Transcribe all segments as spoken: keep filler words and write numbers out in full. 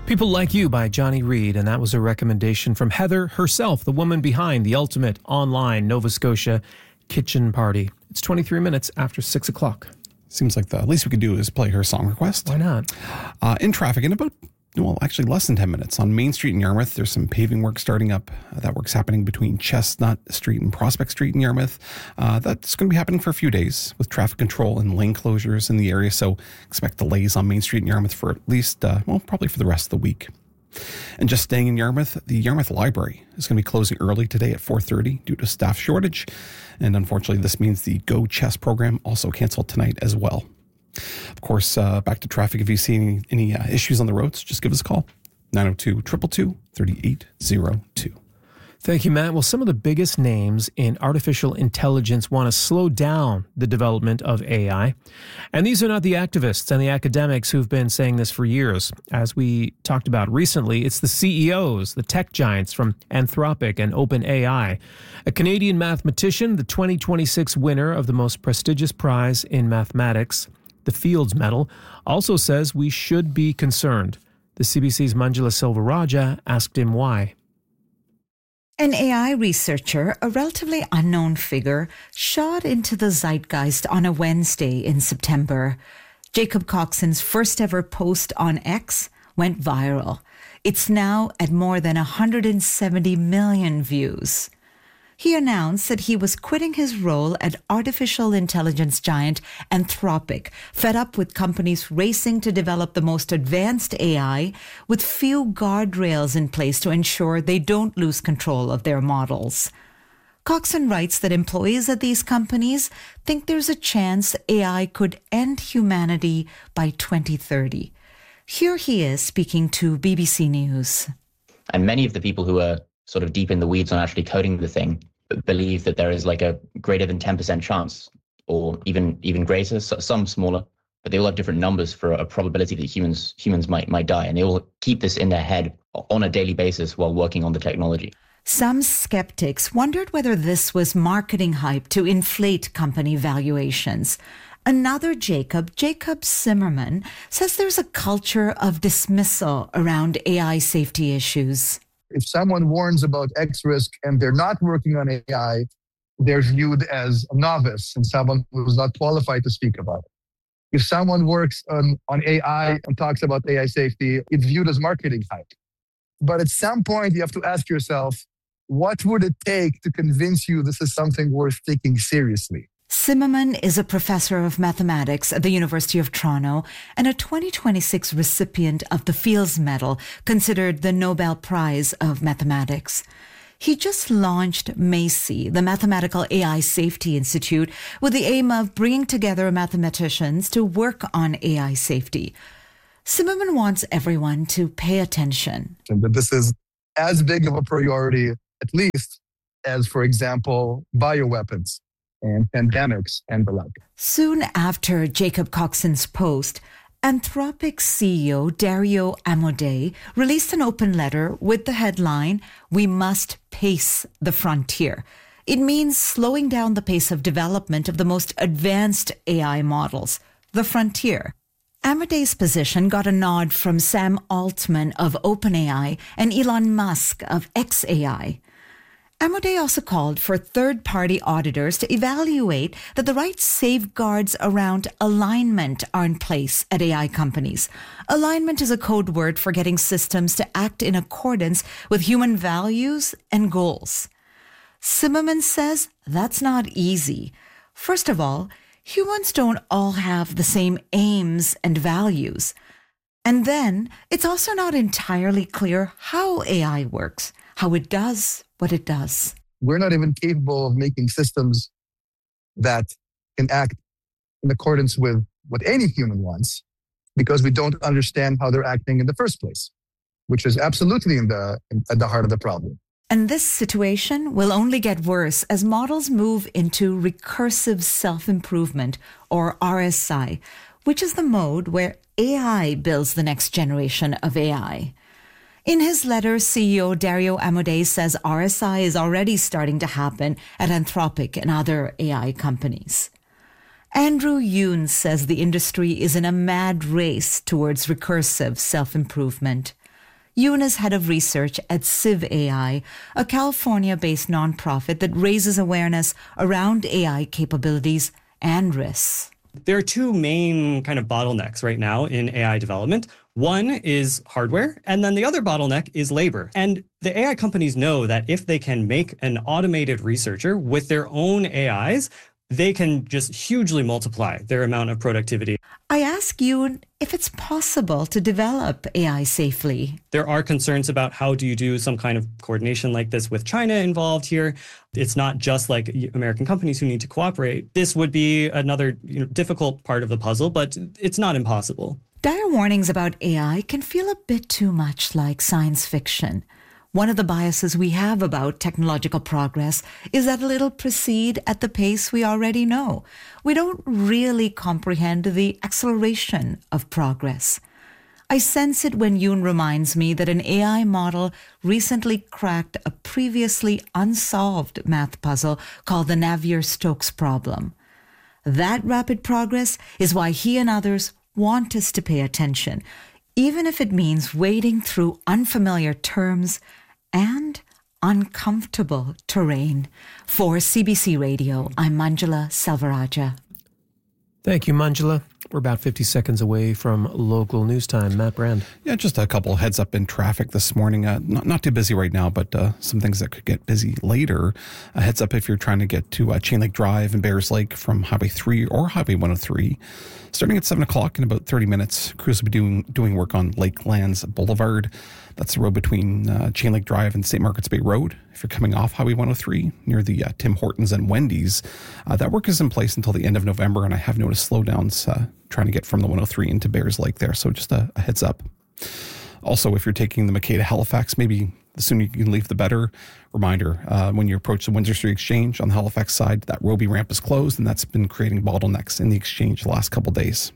People Like You by Johnny Reed, and that was a recommendation from Heather herself, the woman behind the ultimate online Nova Scotia kitchen party. It's twenty-three minutes after six o'clock. Seems like the least we could do is play her song request. Why not? Uh, in traffic, in about, well, actually less than ten minutes, on Main Street in Yarmouth, there's some paving work starting up. Uh, that work's happening between Chestnut Street and Prospect Street in Yarmouth. Uh, that's going to be happening for a few days with traffic control and lane closures in the area, so expect delays on Main Street in Yarmouth for at least, uh, well, probably for the rest of the week. And just staying in Yarmouth, the Yarmouth Library is going to be closing early today at four thirty due to staff shortage. And unfortunately, this means the Go Chess program also canceled tonight as well. Of course, uh, back to traffic. If you see any, any uh, issues on the roads, just give us a call. nine oh two, two two two, three eight zero two. Thank you, Matt. Well, some of the biggest names in artificial intelligence want to slow down the development of A I. And these are not the activists and the academics who've been saying this for years. As we talked about recently, it's the C E Os, the tech giants from Anthropic and OpenAI. A Canadian mathematician, the twenty twenty-six winner of the most prestigious prize in mathematics, the Fields Medal, also says we should be concerned. The C B C's Manjula Silvaraja asked him why. An A I researcher, a relatively unknown figure, shot into the zeitgeist on a Wednesday in September. Jacob Coxon's first ever post on X went viral. It's now at more than one hundred seventy million views. He announced that he was quitting his role at artificial intelligence giant Anthropic, fed up with companies racing to develop the most advanced A I with few guardrails in place to ensure they don't lose control of their models. Coxon writes that employees at these companies think there's a chance A I could end humanity by twenty thirty. Here he is speaking to B B C News. And many of the people who are sort of deep in the weeds on actually coding the thing believe that there is like a greater than ten percent chance, or even even greater, some smaller, but they all have different numbers for a probability that humans humans might might die, and they all keep this in their head on a daily basis while working on the technology. Some skeptics wondered whether this was marketing hype to inflate company valuations. Another Jacob, Jacob Zimmerman, says there's a culture of dismissal around A I safety issues. If someone warns about X risk and they're not working on A I, they're viewed as a novice and someone who's not qualified to speak about it. If someone works on, on A I and talks about A I safety, it's viewed as marketing hype. But at some point, you have to ask yourself, what would it take to convince you this is something worth taking seriously? Zimmerman is a professor of mathematics at the University of Toronto and a twenty twenty-six recipient of the Fields Medal, considered the Nobel Prize of Mathematics. He just launched MACI, the Mathematical A I Safety Institute, with the aim of bringing together mathematicians to work on A I safety. Zimmerman wants everyone to pay attention. And that this is as big of a priority, at least, as, for example, bioweapons and pandemics and the like. Soon after Jacob Coxon's post, Anthropic C E O Dario Amodei released an open letter with the headline, "We must pace the frontier." It means slowing down the pace of development of the most advanced A I models, the frontier. Amodei's position got a nod from Sam Altman of OpenAI and Elon Musk of xAI. Amodei also called for third-party auditors to evaluate that the right safeguards around alignment are in place at A I companies. Alignment is a code word for getting systems to act in accordance with human values and goals. Zimmerman says that's not easy. First of all, humans don't all have the same aims and values. And then, it's also not entirely clear how A I works, how it does what it does. We're not even capable of making systems that can act in accordance with what any human wants because we don't understand how they're acting in the first place, which is absolutely in the, in, at the heart of the problem. And this situation will only get worse as models move into recursive self-improvement, or R S I, which is the mode where A I builds the next generation of A I. In his letter, C E O Dario Amodei says R S I is already starting to happen at Anthropic and other A I companies. Andrew Yoon says the industry is in a mad race towards recursive self-improvement. Yoon is head of research at Civ A I, a California-based nonprofit that raises awareness around A I capabilities and risks. There are two main kind of bottlenecks right now in A I development. One is hardware, and then the other bottleneck is labor. And the A I companies know that if they can make an automated researcher with their own A Is, they can just hugely multiply their amount of productivity. I ask you if it's possible to develop A I safely. There are concerns about how do you do some kind of coordination like this with China involved here. It's not just like American companies who need to cooperate. This would be another you know, difficult part of the puzzle, but it's not impossible. Dire warnings about A I can feel a bit too much like science fiction. One of the biases we have about technological progress is that it'll proceed at the pace we already know. We don't really comprehend the acceleration of progress. I sense it when Yoon reminds me that an A I model recently cracked a previously unsolved math puzzle called the Navier-Stokes problem. That rapid progress is why he and others want us to pay attention, even if it means wading through unfamiliar terms and uncomfortable terrain. For C B C Radio, I'm Manjula Selvarajah. Thank you, Manjula. We're about fifty seconds away from local news time. Matt Brand. Yeah, just a couple heads up in traffic this morning. Uh, not, not too busy right now, but uh, some things that could get busy later. A heads up if you're trying to get to uh, Chain Lake Drive and Bears Lake from Highway three or Highway one oh three. Starting at seven o'clock in about thirty minutes, crews will be doing, doing work on Lakelands Boulevard. That's the road between uh, Chain Lake Drive and Saint Margaret's Bay Road. If you're coming off Highway one oh three near the uh, Tim Hortons and Wendy's, uh, that work is in place until the end of November, and I have noticed slowdowns uh, trying to get from the one oh three into Bears Lake there. So just a, a heads up. Also, if you're taking the McKay to Halifax, maybe the sooner you can leave, the better. Reminder, uh, when you approach the Windsor Street Exchange on the Halifax side, that Roby ramp is closed, and that's been creating bottlenecks in the exchange the last couple days.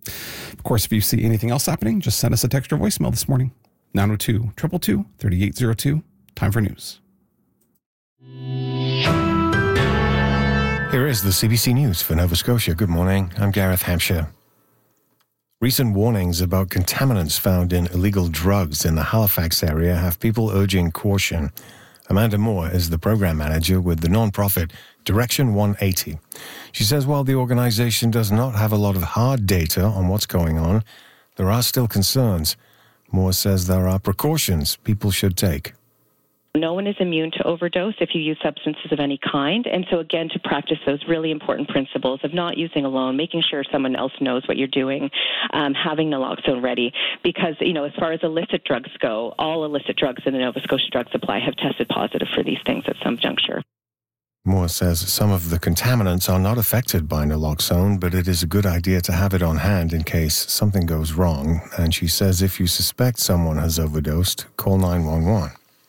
Of course, if you see anything else happening, just send us a text or voicemail this morning. nine oh two, two two two, three eight zero two. Time for news. Here is the C B C News for Nova Scotia. Good morning. I'm Gareth Hampshire. Recent warnings about contaminants found in illegal drugs in the Halifax area have people urging caution. Amanda Moore is the program manager with the nonprofit Direction one eighty. She says while the organization does not have a lot of hard data on what's going on, there are still concerns. Moore says there are precautions people should take. No one is immune to overdose if you use substances of any kind. And so, again, to practice those really important principles of not using alone, making sure someone else knows what you're doing, um, having naloxone ready. Because, you know, as far as illicit drugs go, all illicit drugs in the Nova Scotia drug supply have tested positive for these things at some juncture. Moore says some of the contaminants are not affected by naloxone, but it is a good idea to have it on hand in case something goes wrong. And she says if you suspect someone has overdosed, call nine one one.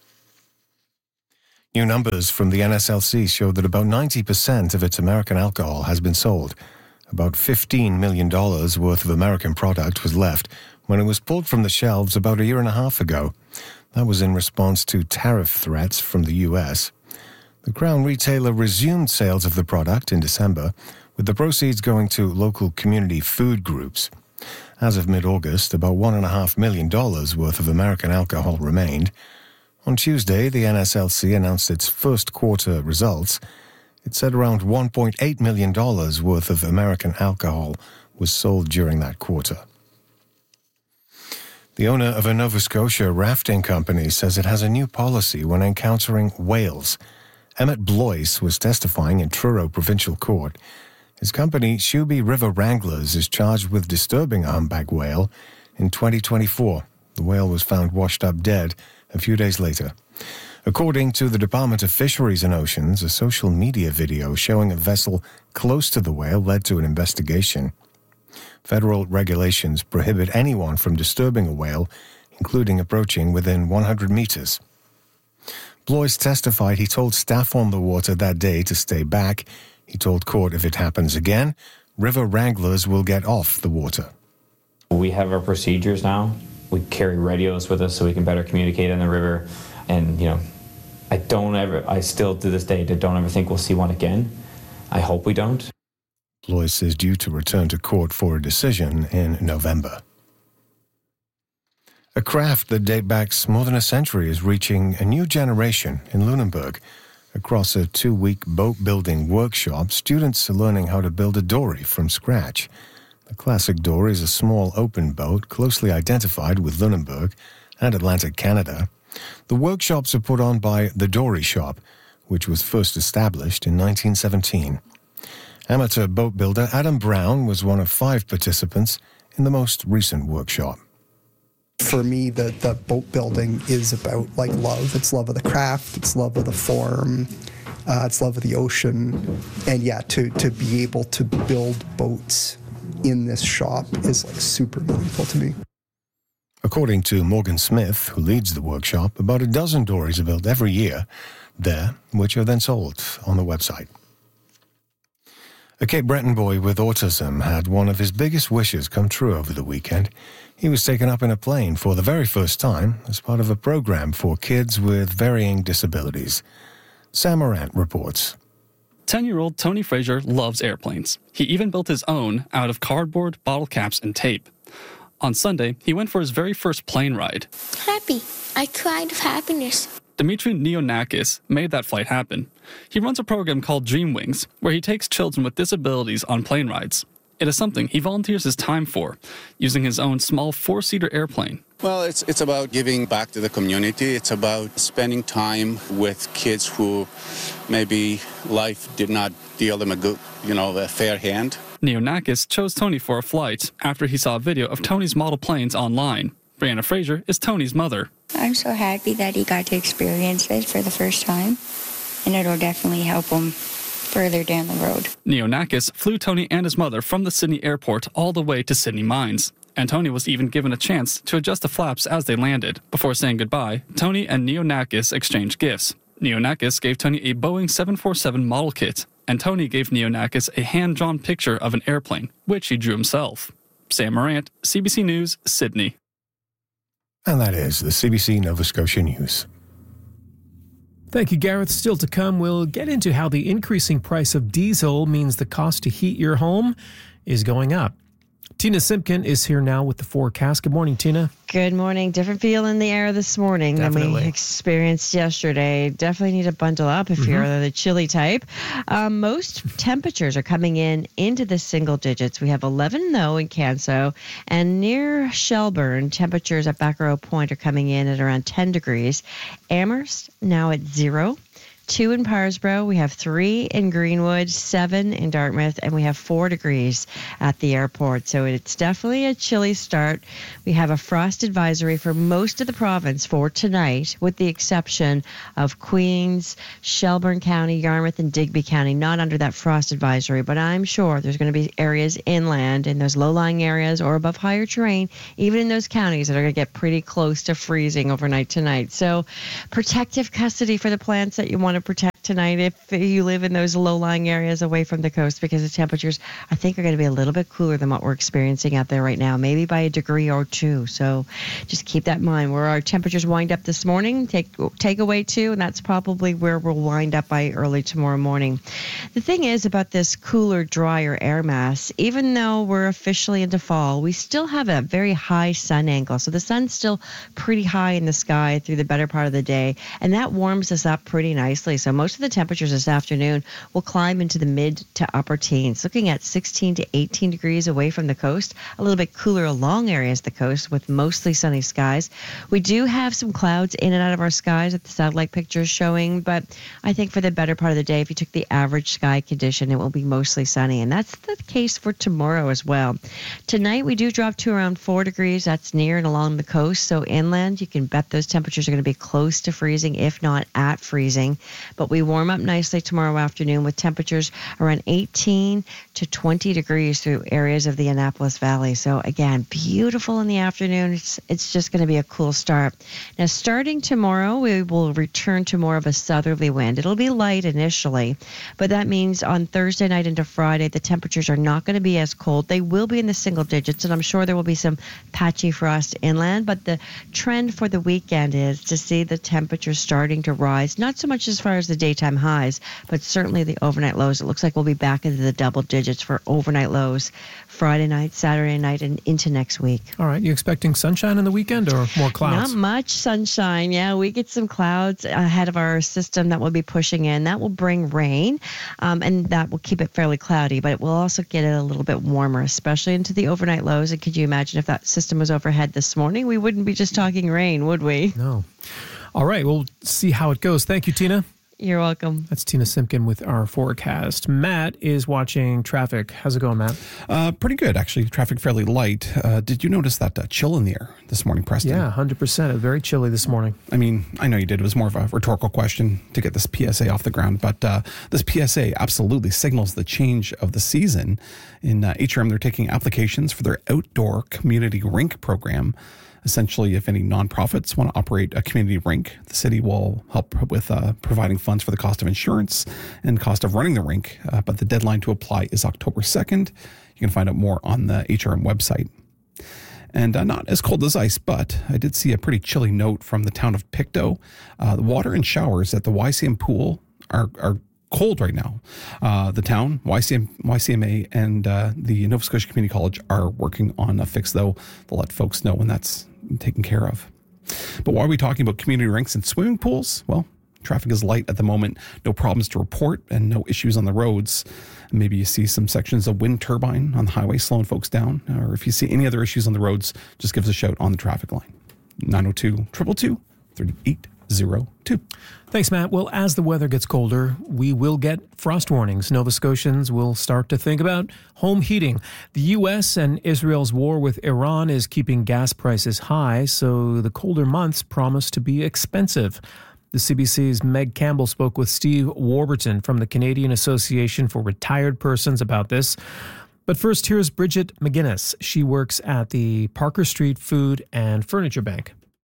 New numbers from the N S L C show that about ninety percent of its American alcohol has been sold. About fifteen million dollars worth of American product was left when it was pulled from the shelves about a year and a half ago. That was in response to tariff threats from the U S. The Crown retailer resumed sales of the product in December, with the proceeds going to local community food groups. As of mid-August, about one point five million dollars worth of American alcohol remained. On Tuesday, the N S L C announced its first quarter results. It said around one point eight million dollars worth of American alcohol was sold during that quarter. The owner of a Nova Scotia rafting company says it has a new policy when encountering whales. Emmett Blois was testifying in Truro Provincial Court. His company, Shuby River Wranglers, is charged with disturbing a humpback whale in twenty twenty-four. The whale was found washed up dead a few days later. According to the Department of Fisheries and Oceans, a social media video showing a vessel close to the whale led to an investigation. Federal regulations prohibit anyone from disturbing a whale, including approaching within one hundred meters. Blois testified he told staff on the water that day to stay back. He told court if it happens again, river wranglers will get off the water. We have our procedures now. We carry radios with us so we can better communicate in the river. And, you know, I don't ever, I still to this day don't ever think we'll see one again. I hope we don't. Blois is due to return to court for a decision in November. A craft that dates back more than a century is reaching a new generation in Lunenburg. Across a two-week boat-building workshop, students are learning how to build a dory from scratch. The classic dory is a small open boat closely identified with Lunenburg and Atlantic Canada. The workshops are put on by The Dory Shop, which was first established in nineteen seventeen. Amateur boat builder Adam Brown was one of five participants in the most recent workshop. For me, the, the boat building is about like love. It's love of the craft, it's love of the form, uh, it's love of the ocean. And yeah, to, to be able to build boats in this shop is like super meaningful to me. According to Morgan Smith, who leads the workshop, about a dozen dories are built every year there, which are then sold on the website. A Cape Breton boy with autism had one of his biggest wishes come true over the weekend. He was taken up in a plane for the very first time as part of a program for kids with varying disabilities. Sam Morant reports. ten-year-old Tony Fraser loves airplanes. He even built his own out of cardboard, bottle caps, and tape. On Sunday, he went for his very first plane ride. Happy. I cried of happiness. Dimitri Neonakis made that flight happen. He runs a program called Dreamwings, where he takes children with disabilities on plane rides. It is something he volunteers his time for, using his own small four-seater airplane. Well, it's it's about giving back to the community. It's about spending time with kids who maybe life did not deal them a good, you know, a fair hand. Neonakis chose Tony for a flight after he saw a video of Tony's model planes online. Brianna Fraser is Tony's mother. I'm so happy that he got to experience this for the first time, and it'll definitely help him further down the road. Neonakis flew Tony and his mother from the Sydney airport all the way to Sydney Mines. And Tony was even given a chance to adjust the flaps as they landed. Before saying goodbye, Tony and Neonakis exchanged gifts. Neonakis gave Tony a Boeing seven forty-seven model kit, and Tony gave Neonakis a hand-drawn picture of an airplane, which he drew himself. Sam Morant, C B C News, Sydney. And that is the C B C Nova Scotia News. Thank you, Gareth. Still to come, we'll get into how the increasing price of diesel means the cost to heat your home is going up. Tina Simpkin is here now with the forecast. Good morning, Tina. Good morning. Different feel in the air this morning Definitely. than we experienced yesterday. Definitely need to bundle up if mm-hmm. you're the chilly type. Um, most temperatures are coming in into the single digits. We have eleven, though, in Canso. And near Shelburne, temperatures at Bacaro Point are coming in at around ten degrees. Amherst now at zero. Two in Parsbro, we have three in Greenwood, seven in Dartmouth, and we have four degrees at the airport. So it's definitely a chilly start. We have a frost advisory for most of the province for tonight, with the exception of Queens, Shelburne County, Yarmouth, and Digby County, not under that frost advisory. But I'm sure there's going to be areas inland in those low-lying areas or above higher terrain, even in those counties, that are going to get pretty close to freezing overnight tonight. So protective custody for the plants that you want to protect tonight if you live in those low-lying areas away from the coast, because the temperatures, I think, are going to be a little bit cooler than what we're experiencing out there right now, maybe by a degree or two. So just keep that in mind. Where our temperatures wind up this morning, take take away two, and that's probably where we'll wind up by early tomorrow morning. The thing is about this cooler, drier air mass, even though we're officially into fall, we still have a very high sun angle. So the sun's still pretty high in the sky through the better part of the day, and that warms us up pretty nicely. So most of the temperatures this afternoon will climb into the mid to upper teens, looking at sixteen to eighteen degrees away from the coast, a little bit cooler along areas of the coast with mostly sunny skies. We do have some clouds in and out of our skies that the satellite picture is showing, but I think for the better part of the day, if you took the average sky condition, it will be mostly sunny, and that's the case for tomorrow as well. Tonight, we do drop to around four degrees. That's near and along the coast, so inland, you can bet those temperatures are going to be close to freezing, if not at freezing. But we warm up nicely tomorrow afternoon with temperatures around eighteen to twenty degrees through areas of the Annapolis Valley. So again, beautiful in the afternoon. It's, it's just going to be a cool start. Now, starting tomorrow, we will return to more of a southerly wind. It'll be light initially, but that means on Thursday night into Friday, the temperatures are not going to be as cold. They will be in the single digits, and I'm sure there will be some patchy frost inland, but the trend for the weekend is to see the temperatures starting to rise, not so much as far as the daytime highs, but certainly the overnight lows. It looks like we'll be back into the double digits for overnight lows Friday night, Saturday night, and into next week. All right. You expecting sunshine on the weekend or more clouds? Not much sunshine. Yeah, we get some clouds ahead of our system that will be pushing in. That will bring rain, um, and that will keep it fairly cloudy, but it will also get it a little bit warmer, especially into the overnight lows. And could you imagine if that system was overhead this morning? We wouldn't be just talking rain, would we? No. All right. We'll see how it goes. Thank you, Tina. You're welcome. That's Tina Simpkin with our forecast. Matt is watching traffic. How's it going, Matt? Uh, pretty good, actually. Traffic fairly light. Uh, did you notice that uh, chill in the air this morning, Preston? Yeah, one hundred percent. Very chilly this morning. I mean, I know you did. It was more of a rhetorical question to get this P S A off the ground, but uh, this P S A absolutely signals the change of the season. In uh, H R M, they're taking applications for their outdoor community rink program. Essentially, if any nonprofits want to operate a community rink, the city will help with uh, providing funds for the cost of insurance and cost of running the rink. Uh, but the deadline to apply is October second. You can find out more on the H R M website. And uh, not as cold as ice, but I did see a pretty chilly note from the town of Pictou. Uh, the water and showers at the Y C M pool are, are cold right now. Uh, the town, Y C M, Y C M A, and uh, the Nova Scotia Community College are working on a fix, though. They'll let folks know when that's taken care of. But why are we talking about community rinks and swimming pools? Well, traffic is light at the moment. No problems to report and no issues on the roads. Maybe you see some sections of wind turbine on the highway slowing folks down. Or if you see any other issues on the roads, just give us a shout on the traffic line. nine oh two, two two two, three eight zero two. Thanks, Matt. Well, as the weather gets colder, we will get frost warnings. Nova Scotians will start to think about home heating. The U S and Israel's war with Iran is keeping gas prices high, so the colder months promise to be expensive. The C B C's Meg Campbell spoke with Steve Warburton from the Canadian Association for Retired Persons about this. But first, here's Bridget McGuinness. She works at the Parker Street Food and Furniture Bank.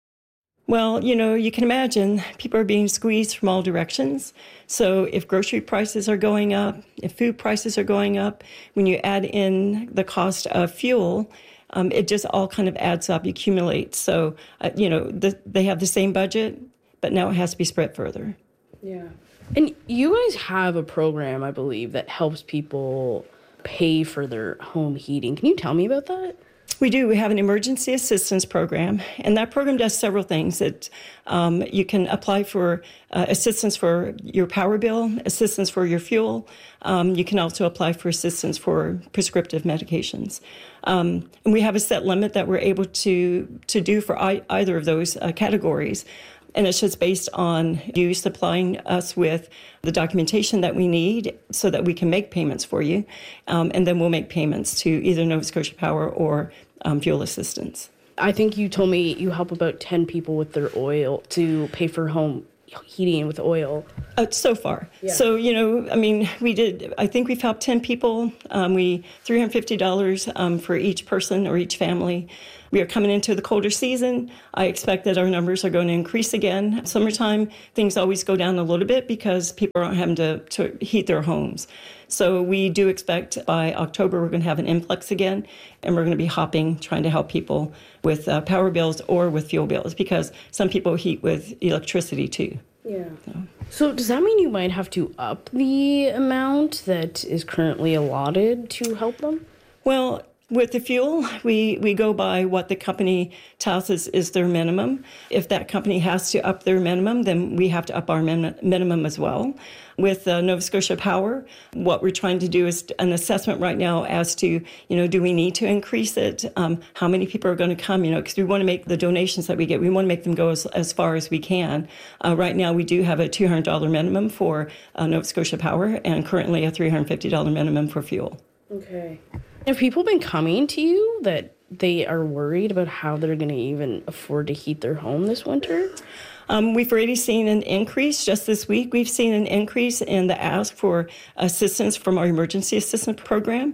Well, you know, you can imagine people are being squeezed from all directions. So if grocery prices are going up, if food prices are going up, when you add in the cost of fuel, um, it just all kind of adds up, accumulates. So, uh, you know, the, they have the same budget, but now it has to be spread further. Yeah. And you guys have a program, I believe, that helps people pay for their home heating. Can you tell me about that? We do. We have an emergency assistance program, and that program does several things. It, um, you can apply for uh, assistance for your power bill, assistance for your fuel. Um, you can also apply for assistance for prescriptive medications. Um, and we have a set limit that we're able to, to do for I, either of those uh, categories. And it's just based on you supplying us with the documentation that we need so that we can make payments for you. Um, and then we'll make payments to either Nova Scotia Power or um, fuel assistance. I think you told me you help about ten people with their oil to pay for home heating with oil. Uh, so far. Yeah. So, you know, I mean, we did, I think we've helped ten people. Um, we, three hundred fifty dollars um, for each person or each family. We are coming into the colder season. I expect that our numbers are going to increase again. Summertime, things always go down a little bit because people aren't having to, to heat their homes. So we do expect by October we're going to have an influx again, and we're going to be hopping, trying to help people with uh, power bills or with fuel bills, because some people heat with electricity too. Yeah. So. so does that mean you might have to up the amount that is currently allotted to help them? Well, with the fuel, we, we go by what the company tells us is their minimum. If that company has to up their minimum, then we have to up our min- minimum as well. With uh, Nova Scotia Power, what we're trying to do is an assessment right now as to, you know, do we need to increase it? Um, how many people are going to come? You know, because we want to make the donations that we get, we want to make them go as, as far as we can. Uh, right now, we do have a two hundred dollars minimum for uh, Nova Scotia Power and currently a three hundred fifty dollars minimum for fuel. Okay. Have people been coming to you that they are worried about how they're going to even afford to heat their home this winter? Um, we've already seen an increase just this week. We've seen an increase in the ask for assistance from our emergency assistance program.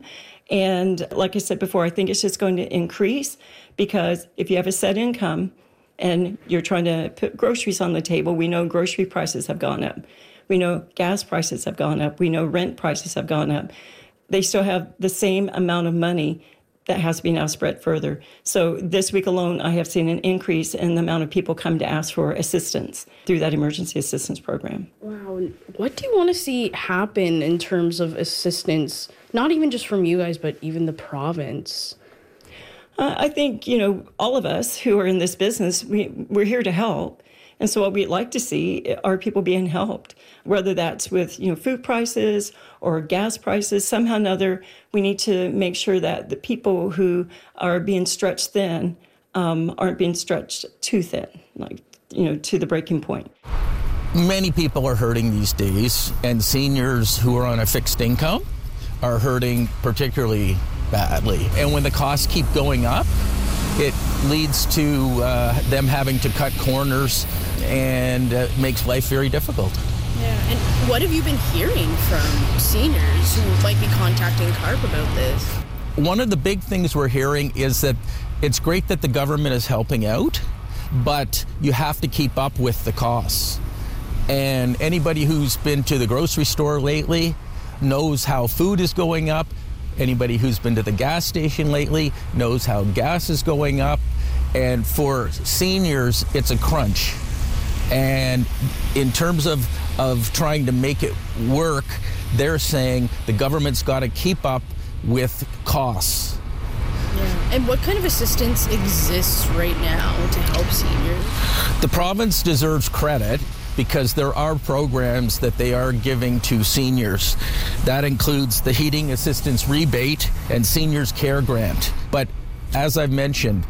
And like I said before, I think it's just going to increase because if you have a set income and you're trying to put groceries on the table, we know grocery prices have gone up. We know gas prices have gone up. We know rent prices have gone up. They still have the same amount of money, that has to be now spread further. So this week alone, I have seen an increase in the amount of people come to ask for assistance through that emergency assistance program. Wow. What do you want to see happen in terms of assistance, not even just from you guys, but even the province? Uh, I think, you know, all of us who are in this business, we, we're here to help. And so what we'd like to see are people being helped, whether that's with, you know, food prices or gas prices. Somehow or another, we need to make sure that the people who are being stretched thin um, aren't being stretched too thin, like, you know, to the breaking point. Many people are hurting these days, and seniors who are on a fixed income are hurting particularly badly. And when the costs keep going up, it leads to uh, them having to cut corners and uh, makes life very difficult. Yeah, and what have you been hearing from seniors who might be contacting C A R P about this? One of the big things we're hearing is that it's great that the government is helping out, but you have to keep up with the costs. And anybody who's been to the grocery store lately knows how food is going up. Anybody who's been to the gas station lately knows how gas is going up. And for seniors, it's a crunch. And in terms of, of trying to make it work, they're saying the government's got to keep up with costs. Yeah. And what kind of assistance exists right now to help seniors? The province deserves credit because there are programs that they are giving to seniors. That includes the heating assistance rebate and seniors care grant. But as I've mentioned,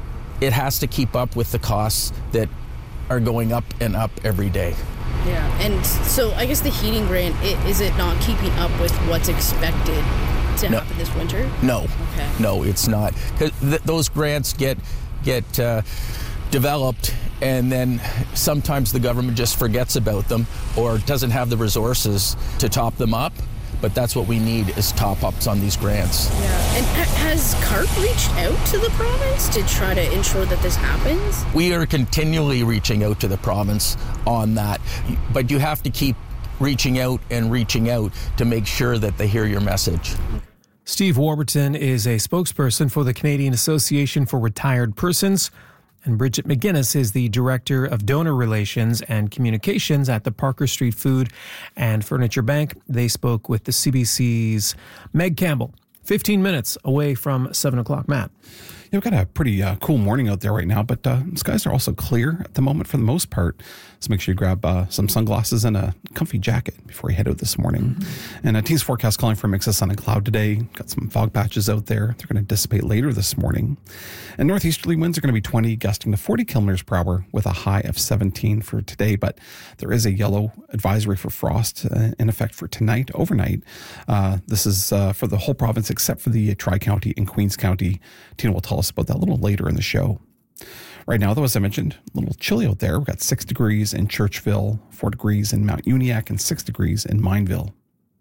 it has to keep up with the costs that are going up and up every day. Yeah, and so I guess the heating grant, is it not keeping up with what's expected to No. happen this winter? No, Okay. no, it's not. 'Cause th- those grants get get uh, developed, and then sometimes the government just forgets about them or doesn't have the resources to top them up. But that's what we need is top-ups on these grants. Yeah, and ha- has C A R P reached out to the province to try to ensure that this happens? We are continually reaching out to the province on that, but you have to keep reaching out and reaching out to make sure that they hear your message. Steve Warburton is a spokesperson for the Canadian Association for Retired Persons, and Bridget McGuinness is the Director of Donor Relations and Communications at the Parker Street Food and Furniture Bank. They spoke with the C B C's Meg Campbell, fifteen minutes away from seven o'clock. Matt. Yeah, we've got a pretty uh, cool morning out there right now, but uh, skies are also clear at the moment for the most part. So make sure you grab uh, some sunglasses and a comfy jacket before you head out this morning. Mm-hmm. And a team's forecast calling for a mix of sun and cloud today. Got some fog patches out there. They're going to dissipate later this morning. And northeasterly winds are going to be twenty, gusting to forty kilometers per hour with a high of seventeen for today. But there is a yellow advisory for frost uh, in effect for tonight, overnight. Uh, this is uh, for the whole province except for the Tri-County and Queens County. Tina will tell us about that a little later in the show. Right now, though, as I mentioned, a little chilly out there. We've got six degrees in Churchville, four degrees in Mount Uniacke, and six degrees in Mineville.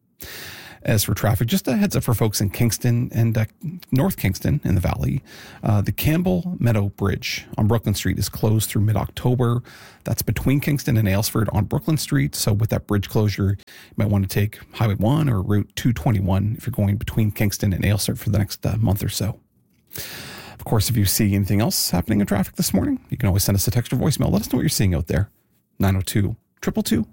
As for traffic, just a heads up for folks in Kingston and uh, North Kingston in the Valley. Uh, the Campbell Meadow Bridge on Brooklyn Street is closed through mid-October. That's between Kingston and Aylesford on Brooklyn Street. So with that bridge closure, you might want to take Highway one or Route two twenty-one if you're going between Kingston and Aylesford for the next uh, month or so. Of course, if you see anything else happening in traffic this morning, you can always send us a text or voicemail. Let us know what you're seeing out there. nine oh two, two two two,